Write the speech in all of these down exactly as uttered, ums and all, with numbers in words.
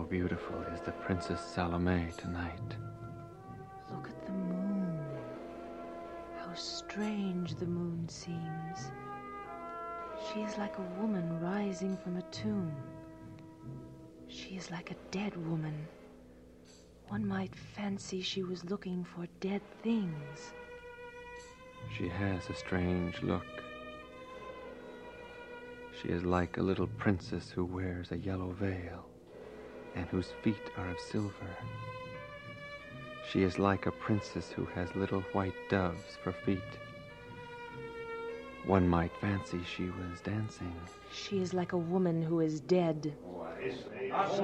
beautiful is the Princess Salome tonight. Look at the moon. How strange the moon seems. She is like a woman rising from a tomb. She is like a dead woman. One might fancy she was looking for dead things. She has a strange look. She is like a little princess who wears a yellow veil and whose feet are of silver. She is like a princess who has little white doves for feet. One might fancy she was dancing. She is like a woman who is dead. What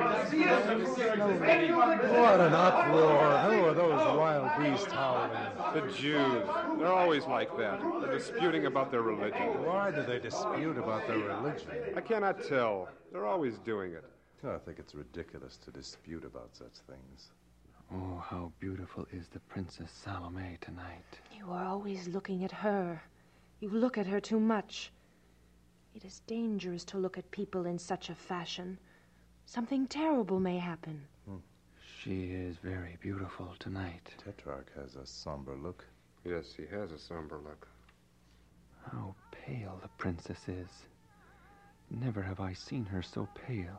an uproar. Who are those wild beasts howling? The Jews. They're always like that. They're disputing about their religion. Why do they dispute about their religion? I cannot tell. They're always doing it. I think it's ridiculous to dispute about such things. Oh, how beautiful is the Princess Salome tonight. You are always looking at her. You look at her too much. It is dangerous to look at people in such a fashion. Something terrible may happen. Hmm. She is very beautiful tonight. Tetrarch has a somber look. Yes, he has a somber look. How pale the princess is. Never have I seen her so pale.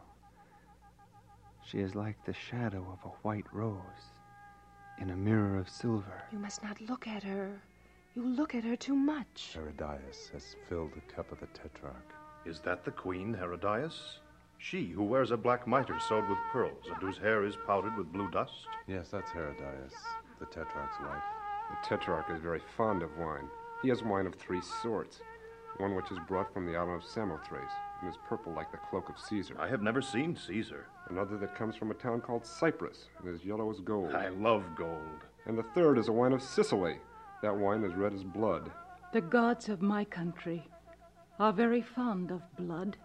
She is like the shadow of a white rose in a mirror of silver. You must not look at her. You look at her too much. Herodias has filled the cup of the Tetrarch. Is that the queen, Herodias? She who wears a black mitre sewed with pearls and whose hair is powdered with blue dust? Yes, that's Herodias, the Tetrarch's wife. The Tetrarch is very fond of wine. He has wine of three sorts. One which is brought from the island of Samothrace and is purple like the cloak of Caesar. I have never seen Caesar. Another that comes from a town called Cyprus and is yellow as gold. I love gold. And the third is a wine of Sicily. That wine is red as blood. The gods of my country are very fond of blood.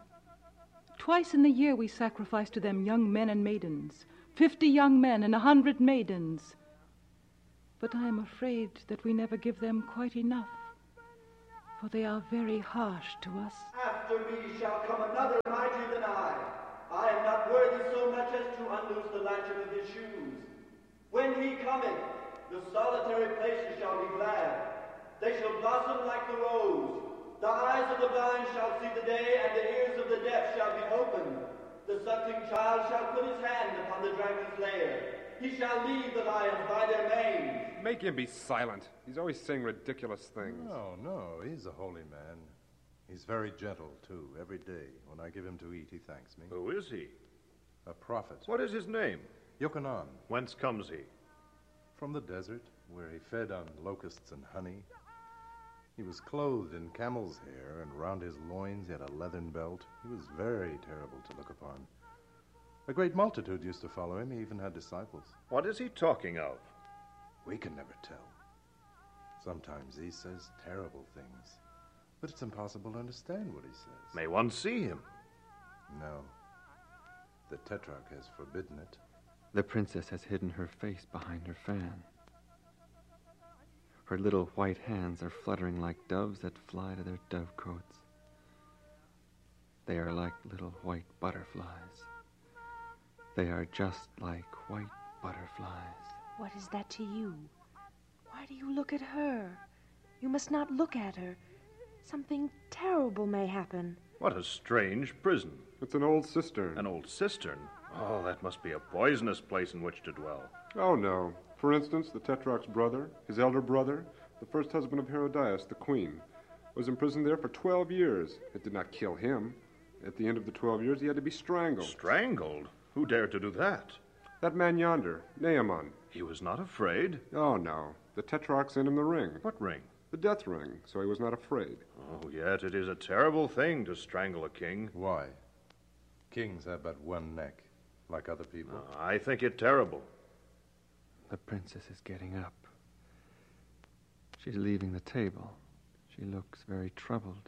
Twice in the year we sacrifice to them young men and maidens, fifty young men and a hundred maidens. But I am afraid that we never give them quite enough, for they are very harsh to us. After me shall come another mightier than I. I am not worthy so much as to unloose the latchet of his shoes. When he cometh, the solitary places shall be glad. They shall blossom like the rose. The eyes of the blind shall see the day, and the ears of the deaf shall be opened. The suckling child shall put his hand upon the dragon's lair. He shall lead the lions by their manes. Make him be silent. He's always saying ridiculous things. No, no, he's a holy man. He's very gentle, too. Every day, when I give him to eat, he thanks me. Who is he? A prophet. What is his name? Yochanan. Whence comes he? From the desert, where he fed on locusts and honey. He was clothed in camel's hair, and round his loins he had a leathern belt. He was very terrible to look upon. A great multitude used to follow him. He even had disciples. What is he talking of? We can never tell. Sometimes he says terrible things, but it's impossible to understand what he says. May one see him? No. The Tetrarch has forbidden it. The princess has hidden her face behind her fan. Her little white hands are fluttering like doves that fly to their dovecotes. They are like little white butterflies. They are just like white butterflies. What is that to you? Why do you look at her? You must not look at her. Something terrible may happen. What a strange prison. It's an old cistern. An old cistern? Oh, that must be a poisonous place in which to dwell. Oh, no. For instance, the Tetrarch's brother, his elder brother, the first husband of Herodias, the queen, was imprisoned there for twelve years. It did not kill him. At the end of the twelve years, he had to be strangled. Strangled? Who dared to do that? That man yonder, Naaman. He was not afraid? Oh, no. The Tetrarch sent him the ring. What ring? The death ring, so he was not afraid. Oh, yet it is a terrible thing to strangle a king. Why? Kings have but one neck, like other people. Uh, I think it terrible. The princess is getting up. She's leaving the table. She looks very troubled.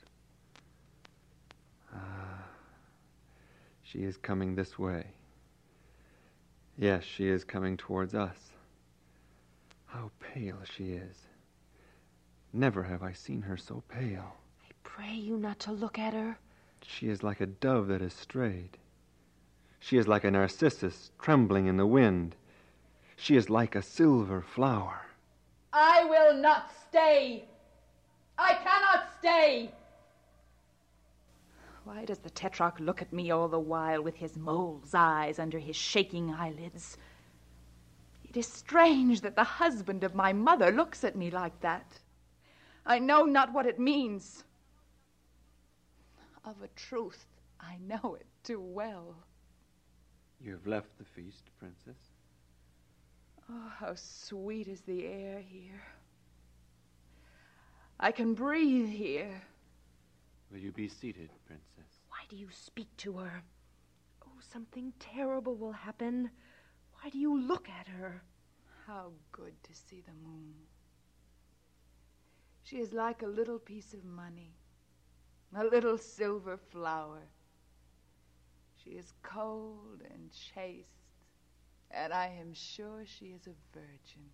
Ah, she is coming this way. Yes, she is coming towards us. How pale she is. Never have I seen her so pale. I pray you not to look at her. She is like a dove that has strayed. She is like a narcissus trembling in the wind. She is like a silver flower. I will not stay. I cannot stay. Why does the Tetrarch look at me all the while with his mole's eyes under his shaking eyelids? It is strange that the husband of my mother looks at me like that. I know not what it means. Of a truth, I know it too well. You have left the feast, Princess? Oh, how sweet is the air here. I can breathe here. Will you be seated, Princess? Why do you speak to her? Oh, something terrible will happen. Why do you look at her? How good to see the moon. She is like a little piece of money, a little silver flower. She is cold and chaste, and I am sure she is a virgin.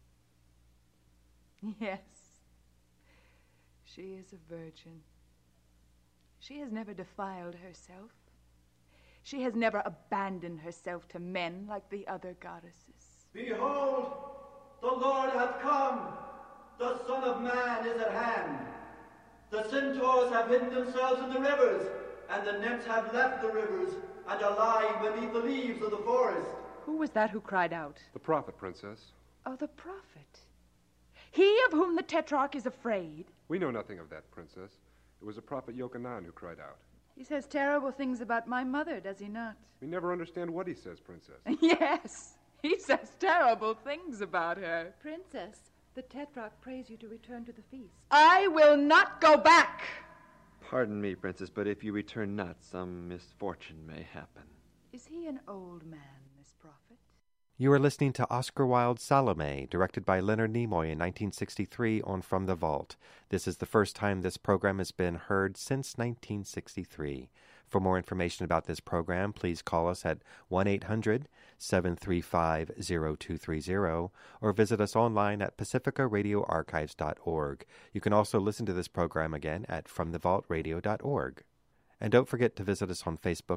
Yes, she is a virgin. She has never defiled herself. She has never abandoned herself to men like the other goddesses. Behold, the Lord hath come. The Son of Man is at hand. The centaurs have hidden themselves in the rivers, and the nymphs have left the rivers and are lying beneath the leaves of the forest. Who was that who cried out? The prophet, Princess. Oh, the prophet. He of whom the Tetrarch is afraid. We know nothing of that, Princess. It was the prophet Yochanan who cried out. He says terrible things about my mother, does he not? We never understand what he says, Princess. Yes, he says terrible things about her. Princess, the Tetrarch prays you to return to the feast. I will not go back. Pardon me, Princess, but if you return not, some misfortune may happen. Is he an old man, this prophet? You are listening to Oscar Wilde's Salome, directed by Leonard Nimoy in nineteen sixty-three on From the Vault. This is the first time this program has been heard since nineteen sixty-three. For more information about this program, please call us at one eight hundred seven three five zero two three zero or visit us online at pacifica radio archives dot org. You can also listen to this program again at from the vault radio dot org. And don't forget to visit us on Facebook